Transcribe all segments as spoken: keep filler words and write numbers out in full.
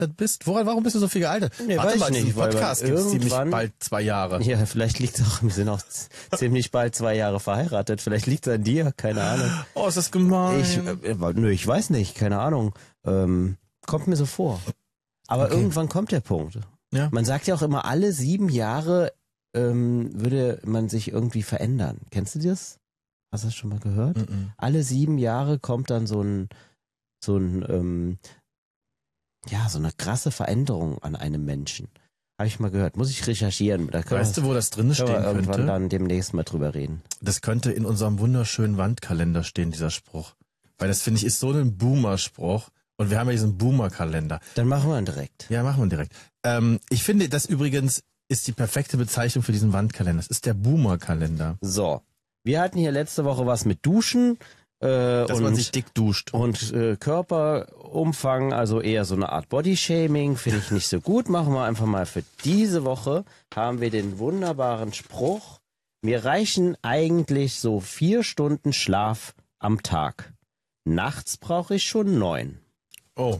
gealtert bist? Woran, warum bist du so viel gealtert? Nee, Warte weiß mal, ich nicht, diesen Podcast gibt es ziemlich bald zwei Jahre. Ja, vielleicht liegt es auch, wir sind auch ziemlich bald zwei Jahre verheiratet. Vielleicht liegt es an dir, keine Ahnung. Oh, ist das gemein. Ich, äh, nö, ich weiß nicht, keine Ahnung. Ähm, kommt mir so vor. Aber okay. Irgendwann kommt der Punkt. Ja. Man sagt ja auch immer, alle sieben Jahre ähm, würde man sich irgendwie verändern. Kennst du das? Hast du das schon mal gehört? Mm-mm. Alle sieben Jahre kommt dann so ein, so ein, ähm, ja, so eine krasse Veränderung an einem Menschen. Habe ich mal gehört. Muss ich recherchieren. Da weißt du, wo das drin stehen könnte? Irgendwann dann demnächst mal drüber reden. Das könnte in unserem wunderschönen Wandkalender stehen, dieser Spruch. Weil das, finde ich, ist so ein Boomer-Spruch. Und wir haben ja diesen Boomer-Kalender. Dann machen wir ihn direkt. Ja, machen wir ihn direkt. Ähm, ich finde, das übrigens ist die perfekte Bezeichnung für diesen Wandkalender. Das ist der Boomer-Kalender. So. Wir hatten hier letzte Woche was mit Duschen. Äh, Dass und, man sich dick duscht. Und äh, Körperumfang, also eher so eine Art Bodyshaming, finde ich nicht so gut. Machen wir einfach mal für diese Woche, haben wir den wunderbaren Spruch, mir reichen eigentlich so vier Stunden Schlaf am Tag. Nachts brauche ich schon neun. Oh.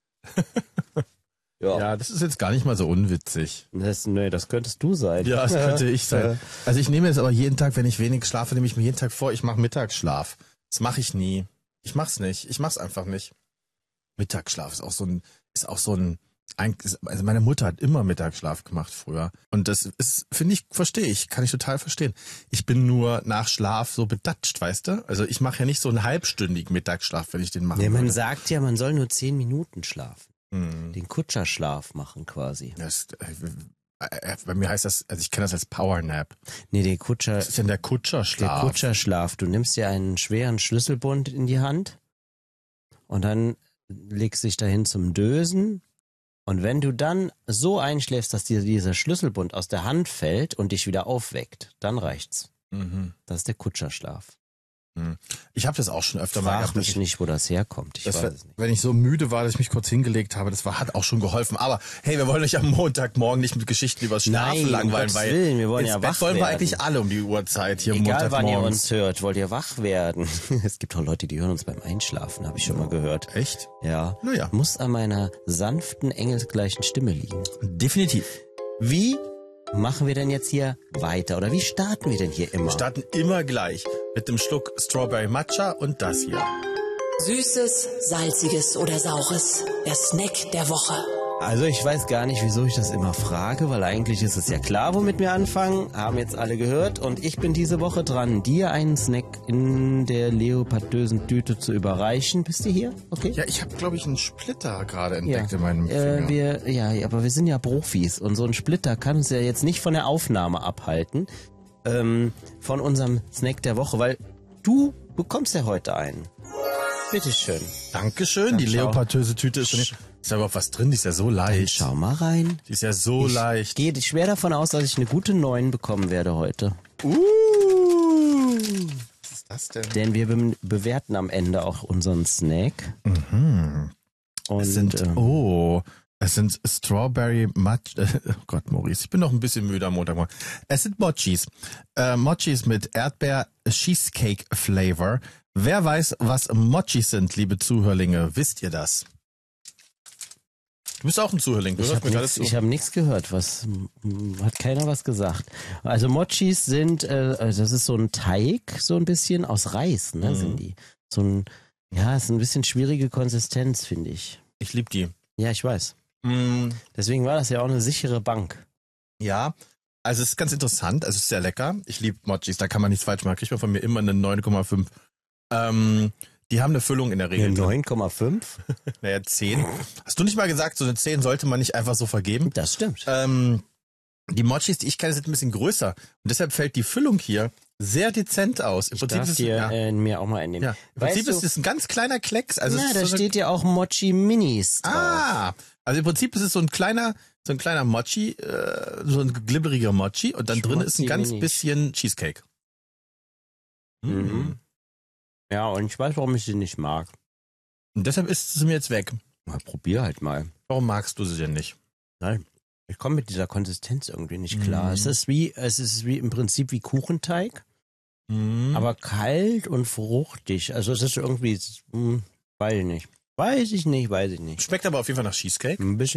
ja. ja, das ist jetzt gar nicht mal so unwitzig. Das, nee, das könntest du sein. Ja, das könnte ich sein. Also ich nehme jetzt aber jeden Tag, wenn ich wenig schlafe, nehme ich mir jeden Tag vor, ich mache Mittagsschlaf. Das mache ich nie. Ich mach's nicht. Ich mach's einfach nicht. Mittagsschlaf ist auch so ein, ist auch so ein, also meine Mutter hat immer Mittagsschlaf gemacht früher. Und das ist, finde ich, verstehe ich, kann ich total verstehen. Ich bin nur nach Schlaf so bedatscht, weißt du? Also ich mache ja nicht so einen halbstündigen Mittagsschlaf, wenn ich den mache. Nee, man sagt ja, man soll nur zehn Minuten schlafen. Hm. Den Kutscherschlaf machen quasi. Das, äh, bei mir heißt das, also ich kenne das als Powernap. Nee, der Kutscher. Was ist denn der Kutscherschlaf? Der Kutscherschlaf. Du nimmst dir einen schweren Schlüsselbund in die Hand und dann legst dich dahin zum Dösen. Und wenn du dann so einschläfst, dass dir dieser Schlüsselbund aus der Hand fällt und dich wieder aufweckt, dann reicht's. Mhm. Das ist der Kutscherschlaf. Ich habe das auch schon öfter mal gehabt. Frag mich nicht, wo das herkommt. Ich weiß war, es nicht. Wenn ich so müde war, dass ich mich kurz hingelegt habe, das war, hat auch schon geholfen. Aber hey, wir wollen euch am Montagmorgen nicht mit Geschichten über das Schlafen Nein, langweilen, um weil Willen, wir wollen ins ja Bett wach wollen wir werden. eigentlich alle um die Uhrzeit hier Egal, wann ihr Montagmorgens. uns hört, wollt ihr wach werden. Es gibt auch Leute, die hören uns beim Einschlafen, habe ich schon mal gehört. Echt? Ja. Naja. Muss an meiner sanften, engelsgleichen Stimme liegen. Definitiv. Wie machen wir denn jetzt hier weiter? Oder wie starten wir denn hier immer? Wir starten immer gleich mit dem Schluck Strawberry Matcha und das hier. Süßes, salziges oder saures. Der Snack der Woche. Also ich weiß gar nicht, wieso ich das immer frage, weil eigentlich ist es ja klar, womit wir anfangen. Haben jetzt alle gehört und ich bin diese Woche dran, dir einen Snack in der leopardösen Tüte zu überreichen. Bist du hier? Okay. Ja, ich habe, glaube ich, einen Splitter gerade entdeckt Ja. in meinem Finger. Äh, wir, ja, aber wir sind ja Profis und so ein Splitter kann uns ja jetzt nicht von der Aufnahme abhalten, ähm, von unserem Snack der Woche, weil du bekommst ja heute einen. Bitteschön. Dankeschön, die schau. leopardöse Tüte ist schon hier. Ist da überhaupt was drin? Die ist ja so leicht. Schau mal rein. Die ist ja so Ich leicht. gehe schwer davon aus, dass ich eine gute neun bekommen werde heute. Uh, was ist das denn? Denn wir be bewerten am Ende auch unseren Snack. Mhm. Und, Es sind, ähm, oh, es sind Strawberry Matcha. Oh Gott, Maurice, ich bin noch ein bisschen müde am Montagmorgen. Es sind Mochis. Äh, Mochis mit Erdbeer-Cheesecake-Flavor. Wer weiß, was Mochis sind, liebe Zuhörlinge? Wisst ihr das? Du bist auch ein Zuhörling. Du Ich hörst habe mir gerade nichts zu. ich hab nix gehört. Was m, hat keiner was gesagt? Also Mochis sind, äh, also das ist so ein Teig, so ein bisschen aus Reis, ne, Mhm. sind die. So ein, ja, ist ein bisschen schwierige Konsistenz, finde ich. Ich liebe die. Ja, ich weiß. Mm, Deswegen war das ja auch eine sichere Bank. ja, also es ist ganz interessant. Also es ist sehr lecker. Ich liebe Mochis. Da kann man nichts falsch machen. Kriegt man von mir immer eine neun Komma fünf. Ähm, die haben eine Füllung in der Regel. Eine drin. neun Komma fünf? Naja, zehn. Hast du nicht mal gesagt, so eine zehn sollte man nicht einfach so vergeben? Das stimmt. Ähm, die Mochis, die ich kenne, sind ein bisschen größer. Und deshalb fällt die Füllung hier sehr dezent aus. Im Ich Prinzip darf ist es, dir ja, äh, mir auch mal einnehmen. ja. Im Weißt Prinzip du, ist es ein ganz kleiner Klecks. Also na, es ist da so eine, steht ja auch Mochi Minis drauf. ah, also im Prinzip ist es so ein kleiner, so ein kleiner Mochi, äh, so ein glibberiger Mochi und dann drin ist ein Schmotzi ganz Minis. bisschen Cheesecake. Mhm. Ja, und ich weiß, warum ich sie nicht mag. Und deshalb ist sie mir jetzt weg. Mal probier halt mal. Warum magst du sie denn nicht? Nein. Ich komme mit dieser Konsistenz irgendwie nicht klar. Mhm. Es ist wie, es ist wie im Prinzip wie Kuchenteig, Mhm. aber kalt und fruchtig. Also es ist irgendwie, hm, weiß ich nicht. Weiß ich nicht, weiß ich nicht. Schmeckt aber auf jeden Fall nach Cheesecake. Ein bisschen